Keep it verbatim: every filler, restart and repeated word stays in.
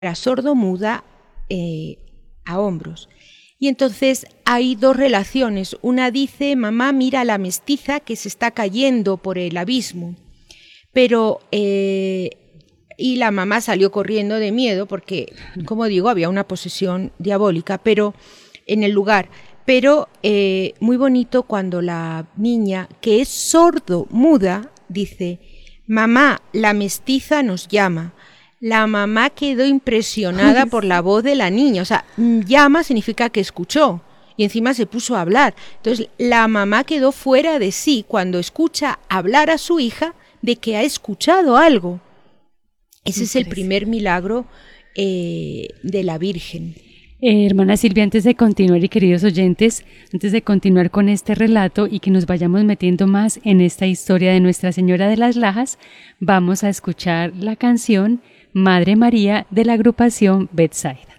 era sordo-muda eh, a hombros. Y entonces hay dos relaciones. Una dice, mamá, mira a la mestiza que se está cayendo por el abismo. Pero, eh, y la mamá salió corriendo de miedo porque, como digo, había una posesión diabólica, pero en el lugar. Pero eh, muy bonito cuando la niña, que es sordo-muda, dice, mamá, la mestiza nos llama. La mamá quedó impresionada por la voz de la niña. O sea, llama significa que escuchó y encima se puso a hablar. Entonces, la mamá quedó fuera de sí cuando escucha hablar a su hija de que ha escuchado algo. Ese es el primer milagro eh, de la Virgen. Eh, hermana Silvia, antes de continuar y queridos oyentes, antes de continuar con este relato y que nos vayamos metiendo más en esta historia de Nuestra Señora de las Lajas, vamos a escuchar la canción Madre María de la agrupación Betsaida.